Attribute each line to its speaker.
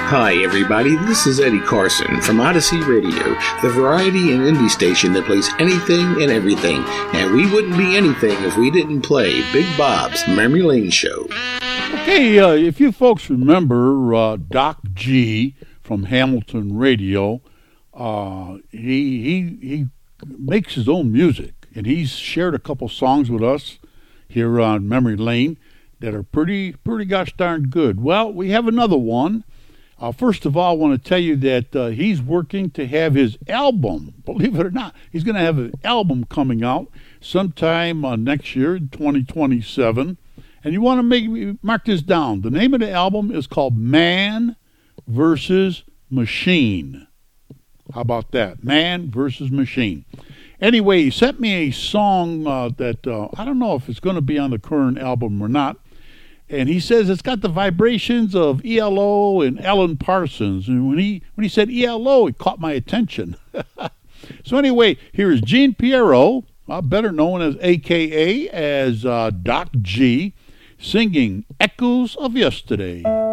Speaker 1: Hi, everybody. This is Eddie Carson from Odyssey Radio, the variety and indie station that plays anything and everything. And we wouldn't be anything if we didn't play Big Bob's Memory Lane Show.
Speaker 2: Okay, if you folks remember Doc G from Hamilton Radio, he makes his own music, and he's shared a couple songs with us here on Memory Lane that are pretty gosh darn good. Well, we have another one. First of all, I want to tell you that he's working to have his album, believe it or not, he's going to have an album coming out sometime next year, 2027. And you want to mark this down. The name of the album is called Man versus Machine. How about that? Man versus Machine. Anyway, he sent me a song that I don't know if it's going to be on the current album or not. And he says it's got the vibrations of ELO and Alan Parsons. And when he said ELO, it caught my attention. So anyway, here is Gene Piero, better known as AKA as Doc G, singing Echoes of Yesterday.